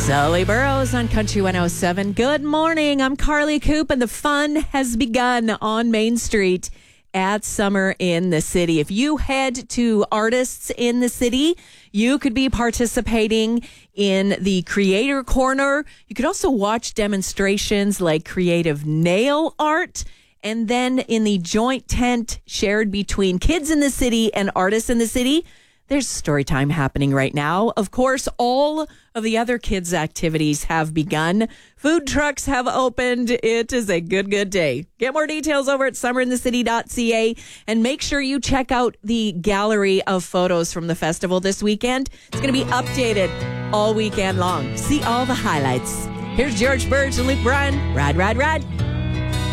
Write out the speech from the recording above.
Sully Burrows on Country 107. Good morning. I'm Carly Coop, and the fun has begun on Main Street at Summer in the City. If you head to Artists in the City, you could be participating in the Creator Corner. You could also watch demonstrations like creative nail art. And then in the joint tent shared between Kids in the City and Artists in the City, there's story time happening right now. Of course, all of the other kids' activities have begun. Food trucks have opened. It is a good day. Get more details over at summerinthecity.ca and make sure you check out the gallery of photos from the festival this weekend. It's going to be updated all weekend long. See all the highlights. Here's George Burge and Luke Bryan. Ride, ride, ride.